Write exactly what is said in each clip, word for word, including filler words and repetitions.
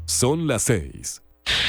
Son las seis.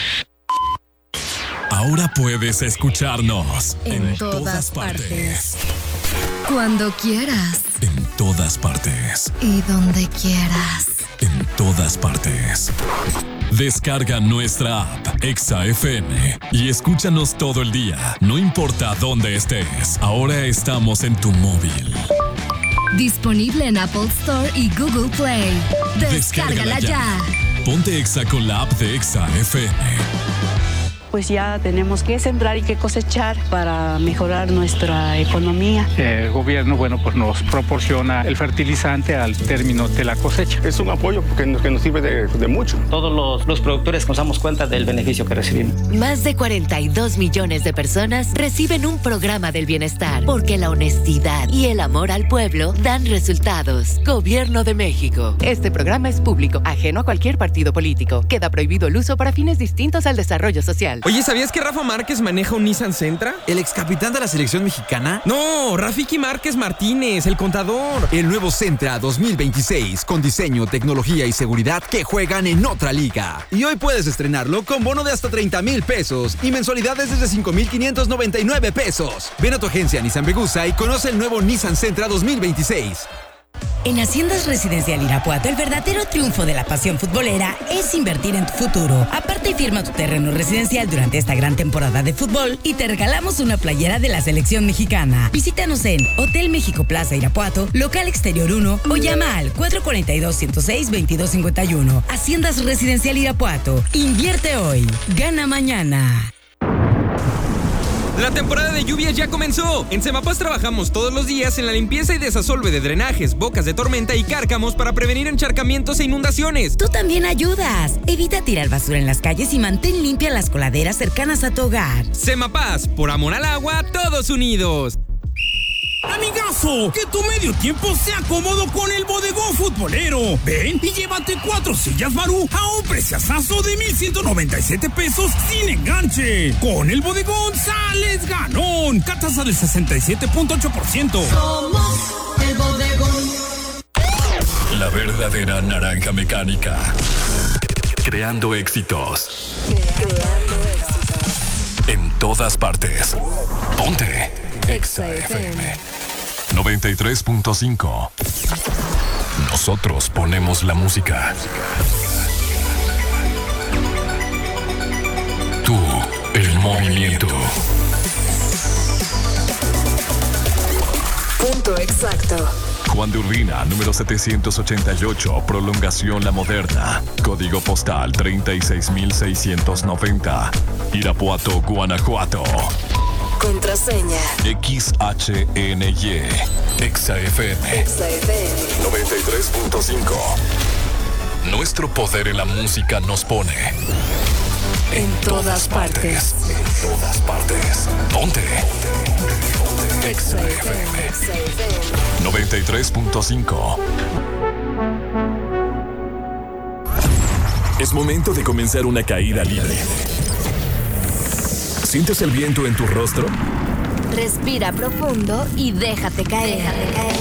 Ahora puedes escucharnos en, en todas, todas partes. partes. Cuando quieras. En todas partes. Y donde quieras. En todas partes. Descarga nuestra app Exa F M y escúchanos todo el día, no importa dónde estés. Ahora estamos en tu móvil. Disponible en Apple Store y Google Play. Descárgala, Descárgala ya. ya. Ponte Exa con la app de Exa F M. Pues ya tenemos que sembrar y que cosechar para mejorar nuestra economía. El gobierno, bueno, pues nos proporciona el fertilizante al término de la cosecha. Es un apoyo que nos, que nos sirve de, de mucho. Todos los, los productores nos damos cuenta del beneficio que recibimos. Más de cuarenta y dos millones de personas reciben un programa del bienestar, porque la honestidad y el amor al pueblo dan resultados. Gobierno de México. Este programa es público, ajeno a cualquier partido político. Queda prohibido el uso para fines distintos al desarrollo social. Oye, ¿sabías que Rafa Márquez maneja un Nissan Sentra? ¿El ex capitán de la selección mexicana? No, Rafiki Márquez Martínez, el contador. El nuevo Sentra dos mil veintiséis, con diseño, tecnología y seguridad que juegan en otra liga. Y hoy puedes estrenarlo con bono de hasta treinta mil pesos y mensualidades desde cinco mil quinientos noventa y nueve pesos. Ven a tu agencia Nissan Vegusa y conoce el nuevo Nissan Sentra dos mil veintiséis. En Haciendas Residencial Irapuato, el verdadero triunfo de la pasión futbolera es invertir en tu futuro. Aparte, firma tu terreno residencial durante esta gran temporada de fútbol y te regalamos una playera de la selección mexicana. Visítanos en Hotel México Plaza Irapuato, local exterior uno, o llama al cuatro cuatro dos, ciento seis, veintidós cincuenta y uno. Haciendas Residencial Irapuato. Invierte hoy, gana mañana. La temporada de lluvias ya comenzó. En Semapas trabajamos todos los días en la limpieza y desasolve de drenajes, bocas de tormenta y cárcamos para prevenir encharcamientos e inundaciones. Tú también ayudas. Evita tirar basura en las calles y mantén limpias las coladeras cercanas a tu hogar. Semapas, por amor al agua, todos unidos. Amigazo, que tu medio tiempo sea cómodo con el Bodegón Futbolero. Ven y llévate cuatro sillas Barú a un preciazazo de mil ciento noventa y siete pesos sin enganche. Con el Bodegón sales ganón. Tasa del sesenta y siete punto ocho por ciento. Somos el Bodegón. La verdadera naranja mecánica. Creando éxitos. Creando éxitos. En todas partes. Ponte Exa F M noventa y tres punto cinco. Nosotros ponemos la música. Tú, el movimiento. Punto exacto. Juan de Urbina, número setecientos ochenta y ocho, Prolongación La Moderna. Código postal treinta y seis mil seiscientos noventa. Irapuato, Guanajuato. Contraseña X H N Y. Exa F M Exa F M noventa y tres punto cinco. Nuestro poder en la música nos pone en, en todas, todas partes. partes. En todas partes. Ponte Exa F M noventa y tres punto cinco. Es momento de comenzar una caída libre. ¿Sientes el viento en tu rostro? Respira profundo y déjate caer. Déjate caer.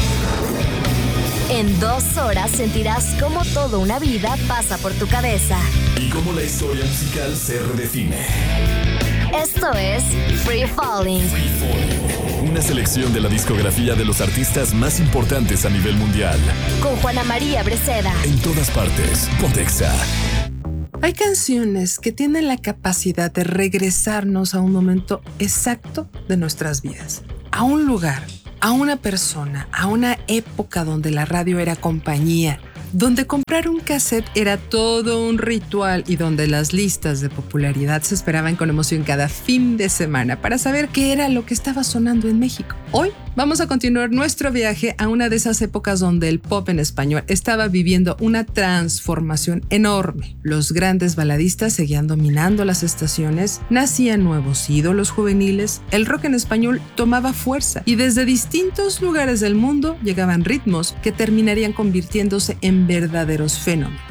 En dos horas sentirás cómo toda una vida pasa por tu cabeza. Y cómo la historia musical se redefine. Esto es Free Falling. Free Falling. Una selección de la discografía de los artistas más importantes a nivel mundial. Con Juana María Breceda. En todas partes. Ponte Exa. Hay canciones que tienen la capacidad de regresarnos a un momento exacto de nuestras vidas, a un lugar, a una persona, a una época donde la radio era compañía, donde comprar un cassette era todo un ritual y donde las listas de popularidad se esperaban con emoción cada fin de semana para saber qué era lo que estaba sonando en México. Hoy vamos a continuar nuestro viaje a una de esas épocas donde el pop en español estaba viviendo una transformación enorme. Los grandes baladistas seguían dominando las estaciones, nacían nuevos ídolos juveniles, el rock en español tomaba fuerza y desde distintos lugares del mundo llegaban ritmos que terminarían convirtiéndose en verdaderos fenómenos.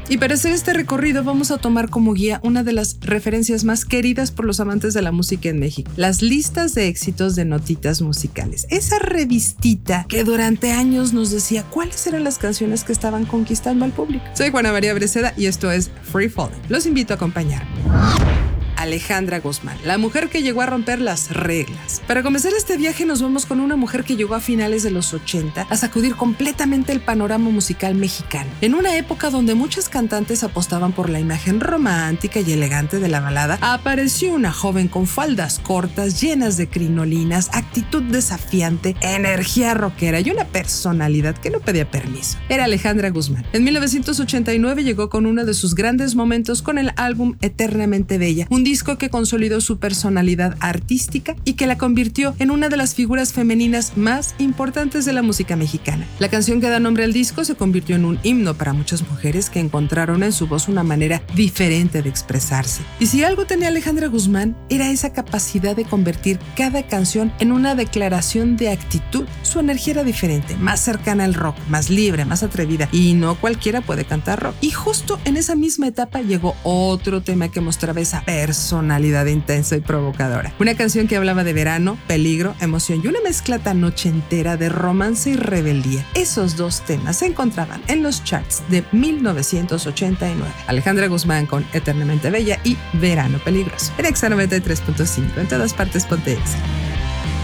Y para hacer este recorrido vamos a tomar como guía una de las referencias más queridas por los amantes de la música en México, las listas de éxitos de notitas musicales. Esa revistita que durante años nos decía cuáles eran las canciones que estaban conquistando al público. Soy Juana María Breceda y esto es Free Falling. Los invito a acompañarme. Alejandra Guzmán, la mujer que llegó a romper las reglas. Para comenzar este viaje nos vamos con una mujer que llegó a finales de los ochenta a sacudir completamente el panorama musical mexicano. En una época donde muchas cantantes apostaban por la imagen romántica y elegante de la balada, apareció una joven con faldas cortas, llenas de crinolinas, actitud desafiante, energía rockera y una personalidad que no pedía permiso. Era Alejandra Guzmán. En mil novecientos ochenta y nueve llegó con uno de sus grandes momentos con el álbum Eternamente Bella, un disco que consolidó su personalidad artística y que la convirtió en una de las figuras femeninas más importantes de la música mexicana. La canción que da nombre al disco se convirtió en un himno para muchas mujeres que encontraron en su voz una manera diferente de expresarse. Y si algo tenía Alejandra Guzmán, era esa capacidad de convertir cada canción en una declaración de actitud. Su energía era diferente, más cercana al rock, más libre, más atrevida, y no cualquiera puede cantar rock. Y justo en esa misma etapa llegó otro tema que mostraba esa personalidad personalidad intensa y provocadora. Una canción que hablaba de verano, peligro, emoción y una mezcla tan ochentera de romance y rebeldía. Esos dos temas se encontraban en los charts de mil novecientos ochenta y nueve. Alejandra Guzmán con Eternamente Bella y Verano Peligroso. En Exa noventa y tres punto cinco, en todas partes ponte Exa.